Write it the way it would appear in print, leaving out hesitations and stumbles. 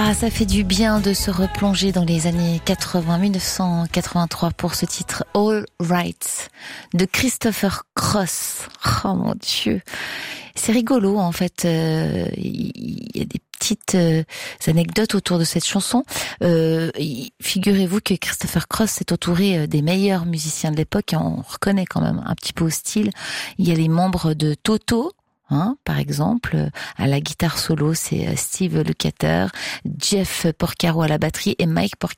Ah, ça fait du bien de se replonger dans les années 80, 1983 pour ce titre All Right de Christopher Cross. Oh mon Dieu. C'est rigolo en fait, il y a des petites anecdotes autour de cette chanson. Figurez-vous que Christopher Cross s'est entouré des meilleurs musiciens de l'époque et on reconnaît quand même un petit peu au style. Il y a les membres de Toto, par exemple, à la guitare solo, c'est Steve Lukather, Jeff Porcaro à la batterie et Mike Porcaro